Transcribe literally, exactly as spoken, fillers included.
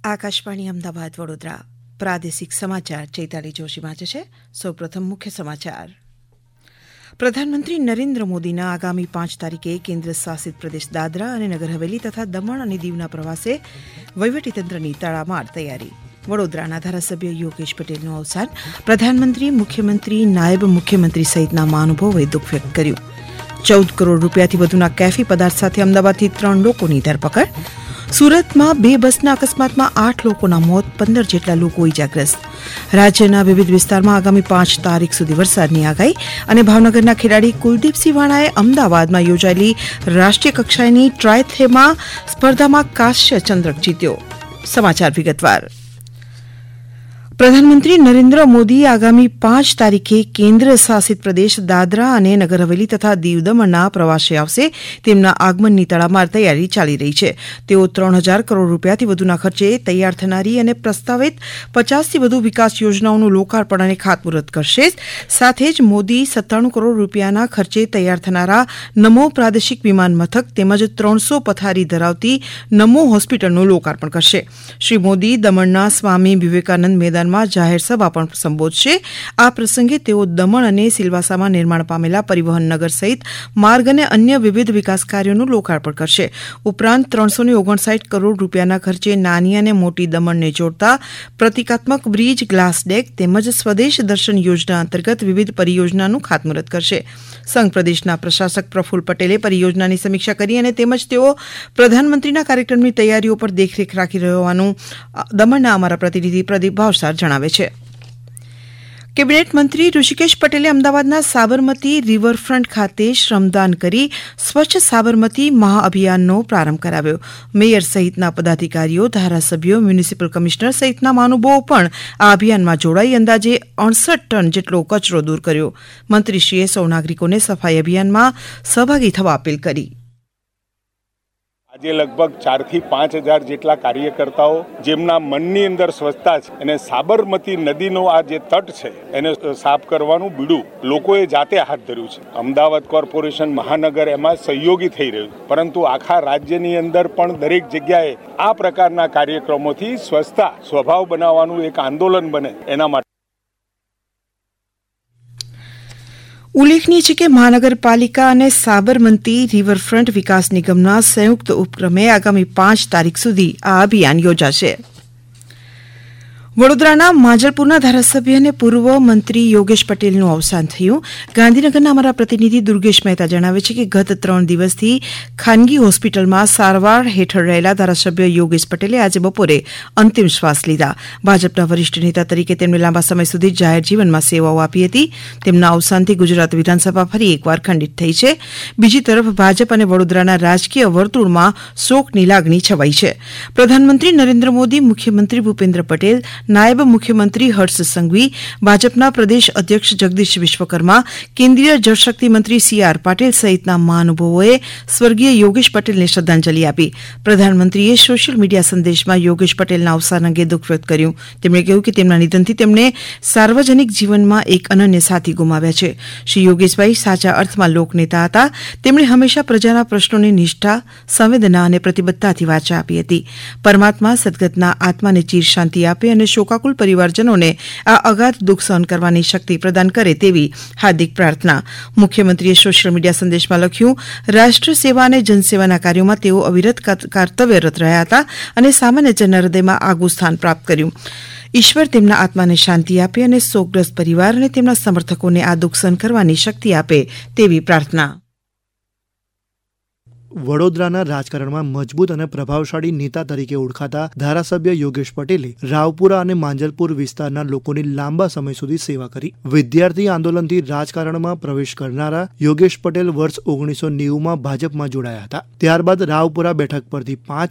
આકાશવાણી અમદાવાદ વડોદરા પ્રાદેશિક સમાચાર ચૈતાલી જોશી વાંચે છે. સૌપ્રથમ મુખ્ય સમાચાર. પ્રધાનમંત્રી નરેન્દ્ર મોદીના આગામી પાંચ તારીખે કેન્દ્ર શાસિત પ્રદેશ દાદરા અને નગર હવેલી તથા દમણ અને દીવના પ્રવાસે વહીવટીતંત્રની તડામાર તૈયારી. વડોદરાના ધારાસભ્ય યોગેશ પટેલનું અવસાન. પ્રધાનમંત્રી, મુખ્યમંત્રી, નાયબ મુખ્યમંત્રી સહિતના મહાનુભાવોએ દુઃખ વ્યક્ત કર્યું. ચૌદ કરોડ રૂપિયાથી વધુના કેફી પદાર્થ સાથે અમદાવાદથી ત્રણ લોકોની ધરપકડ. સુરતમાં બે બસના અકસ્માતમાં આઠ લોકોના મોત, પંદર જેટલા લોકો ઇજાગ્રસ્ત. રાજ્યના વિવિધ વિસ્તારમાં આગામી પાંચ તારીખ સુધી વરસાદની આગાહી. અને ભાવનગરના ખેલાડી કુલદીપસિંહ વાણાએ અમદાવાદમાં યોજાયેલી રાષ્ટ્રીય કક્ષાની ટ્રાયથેમાં સ્પર્ધામાં કાંસ્ય ચંદ્રક જીત્યો. સમાચાર વિગતવાર. પ્રધાનમંત્રી નરેન્દ્ર મોદી આગામી પાંચ તારીખે કેન્દ્ર શાસિત પ્રદેશ દાદરા અને નગર હવેલી તથા દીવ દમણના પ્રવાસે આવશે. તેમના આગમનની તડામાર તૈયારી ચાલી રહી છે. તેઓ ત્રણ હજાર કરોડ રૂપિયાથી વધુના ખર્ચે તૈયાર થનારી અને પ્રસ્તાવિત પચાસથી વધુ વિકાસ યોજનાઓનું લોકાર્પણ અને ખાતમુહૂર્ત કરશે. સાથે જ મોદી સત્તાણું કરોડ રૂપિયાના ખર્ચે તૈયાર થનારા નમો પ્રાદેશિક વિમાન મથક તેમજ ત્રણસો પથારી ધરાવતી નમો હોસ્પિટલનું લોકાર્પણ કરશે. શ્રી મોદી દમણના સ્વામી વિવેકાનંદ મેદાન જાહેર સભા પણ સંબોધશે. આ પ્રસંગે તેઓ દમણ અને સિલવાસામાં નિર્માણ પામેલા પરિવહન નગર સહિત માર્ગ અને અન્ય વિવિધ વિકાસ કાર્યોનું લોકાર્પણ કરશે. ઉપરાંત ત્રણસો ને ઓગણસાઠ કરોડ રૂપિયાના ખર્ચે નાની અને મોટી દમણને જોડતા પ્રતિકાત્મક બ્રિજ, ગ્લાસ ડેક તેમજ સ્વદેશ દર્શન યોજના અંતર્ગત વિવિધ પરિયોજનાનું ખાતમુહૂર્ત કરશે. સંઘ પ્રદેશના પ્રશાસક પ્રફુલ્લ પટેલે પરિયોજનાની સમીક્ષા કરી અને તેમજ તેઓ પ્રધાનમંત્રીના કાર્યક્રમની તૈયારીઓ પર દેખરેખ રાખી રહ્યો હોવાનું દમણના અમારા પ્રતિનિધિ પ્રદીપ ભાવસાર જણાવે છે. કેબિનેટ મંત્રી ઋષિકેશ પટેલે અમદાવાદના સાબરમતી રિવરફ્રન્ટ ખાતે શ્રમદાન કરી સ્વચ્છ સાબરમતી મહાઅભિયાનનો પ્રારંભ કરાવ્યો. મેયર સહિતના પદાધિકારીઓ, ધારાસભ્યો, મ્યુનિસિપલ કમિશનર સહિતના મહાનુભાવો પણ આ અભિયાનમાં જોડાઈ અંદાજે અડસઠ ટન જેટલો કચરો દૂર કર્યો. મંત્રીશ્રીએ સૌ નાગરિકોને સફાઈ અભિયાનમાં સહભાગી થવા અપીલ કરી. આજે લગભગ ચારથી પાંચ હજાર જેટલા કાર્યકર્તાઓ જેમના મનની અંદર સ્વચ્છતા છે અને સાબરમતી નદીનો આ જે તટ છે એને સાફ કરવાનું બીડું લોકોએ જાતે હાથ ધર્યું છે. અમદાવાદ કોર્પોરેશન, મહાનગર એમાં સહયોગી થઈ રહ્યું છે, પરંતુ આખા રાજ્યની અંદર પણ દરેક જગ્યાએ આ પ્રકારના કાર્યક્રમોથી સ્વચ્છતા સ્વભાવ બનાવવાનું એક આંદોલન બને એના માટે. ઉલ્લેખનીય છે કે મહાનગરપાલિકા અને સાબરમતી રિવરફ્રન્ટ વિકાસ નિગમના સંયુક્ત ઉપક્રમે આગામી પાંચ તારીખ સુધી આ અભિયાન યોજાશે. વડોદરાના માંજલપુરના ધારાસભ્ય અને પૂર્વ મંત્રી યોગેશ પટેલનું અવસાન થયું. ગાંધીનગરના અમારા પ્રતિનિધિ દુર્ગેશ મહેતા જણાવે છે કે ગત ત્રણ દિવસથી ખાનગી હોસ્પિટલમાં સારવાર હેઠળ રહેલા ધારાસભ્ય યોગેશ પટેલે આજે બપોરે અંતિમ શ્વાસ લીધા. ભાજપના વરિષ્ઠ નેતા તરીકે તેમણે લાંબા સમય સુધી જાહેર જીવનમાં સેવાઓ આપી હતી. તેમના અવસાનથી ગુજરાત વિધાનસભા ફરી એકવાર ખંડિત થઈ છે. બીજી તરફ ભાજપ અને વડોદરાના રાજકીય વર્તુળમાં શોકની લાગણી છવાઈ છે. પ્રધાનમંત્રી નરેન્દ્ર મોદી, મુખ્યમંત્રી ભૂપેન્દ્ર પટેલ, નાયબ મુખ્યમંત્રી હર્ષ સંઘવી, ભાજપના પ્રદેશ અધ્યક્ષ જગદીશ વિશ્વકર્મા, કેન્દ્રીય જળશક્તિ મંત્રી સી આર પાટીલ સહિતના મહાનુભાવોએ સ્વર્ગીય યોગેશ પટેલને શ્રદ્ધાંજલિ આપી. પ્રધાનમંત્રીએ સોશિયલ મીડિયા સંદેશમાં યોગેશ પટેલના અવસાન અંગે દુઃખ વ્યક્ત કર્યું. તેમણે કહ્યું કે તેમના નિધનથી તેમણે સાર્વજનિક જીવનમાં એક અનન્ય સાથી ગુમાવ્યા છે. શ્રી યોગેશભાઈ સાચા અર્થમાં લોકનેતા હતા. તેમણે હંમેશા પ્રજાના પ્રશ્નોની નિષ્ઠા, સંવેદના અને પ્રતિબદ્ધતાથી વાચા આપી હતી. પરમાત્મા સદગતના આત્માને ચીર શાંતિ આપે અને શોકાકુલ પરિવારજનોને આ અગાધ દુઃખ સહન કરવાની શક્તિ પ્રદાન કરે તેવી હાર્દિક પ્રાર્થના. મુખ્યમંત્રીએ સોશિયલ મીડિયા સંદેશમાં લખ્યું, રાષ્ટ્ર સેવા અને જનસેવાના કાર્યોમાં તેઓ અવિરત કર્તવ્યરત રહ્યા હતા અને સામાન્ય જનના હૃદયમાં આગવું સ્થાન પ્રાપ્ત કર્યું. ઈશ્વર તેમના આત્માને શાંતિ આપે અને શોકગ્રસ્ત પરિવાર અને તેમના સમર્થકોને આ દુઃખ સહન કરવાની શક્તિ આપે તેવી પ્રાર્થના. વડોદરાના રાજકારણમાં મજબૂત અને પ્રભાવશાળી નેતા તરીકે ઓળખાતા ધારાસભ્ય યોગેશ પટેલે રાવપુરા અને માંજલપુર વિસ્તારના લોકોની લાંબા સમય સુધી સેવા કરી. વિદ્યાર્થી આંદોલનથી રાજકારણમાં પ્રવેશ કરનારા યોગેશ પટેલ વર્ષ ઓગણીસો નેવુંમાં ભાજપમાં જોડાયા હતા. ત્યારબાદ રાવપુરા બેઠક પરથી પાંચ